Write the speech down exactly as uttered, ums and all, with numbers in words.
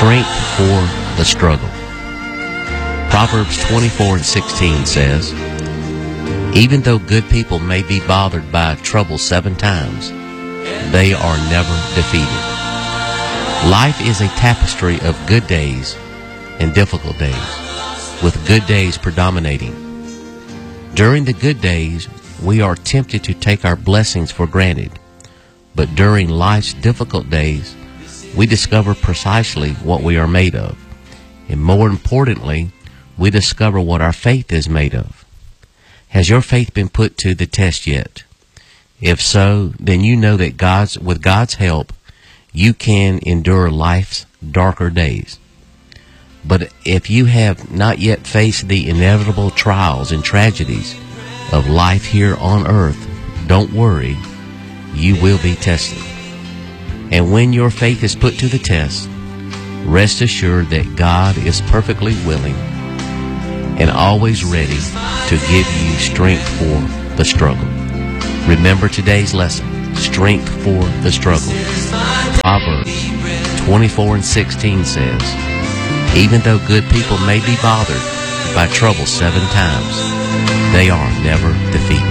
strength for the struggle. Proverbs twenty-four and sixteen says, even though good people may be bothered by trouble seven times, they are never defeated. Life is a tapestry of good days and difficult days, with good days predominating. During the good days, we are tempted to take our blessings for granted, but during life's difficult days, we discover precisely what we are made of, and more importantly, we discover what our faith is made of. Has your faith been put to the test yet? If so, then you know that God's, with God's help, you can endure life's darker days. But if you have not yet faced the inevitable trials and tragedies of life here on earth, don't worry, you will be tested. And when your faith is put to the test, rest assured that God is perfectly willing and always ready to give you strength for the struggle. Remember today's lesson, strength for the struggle. Proverbs twenty-four and sixteen says, even though good people may be bothered by trouble seven times, they are never defeated.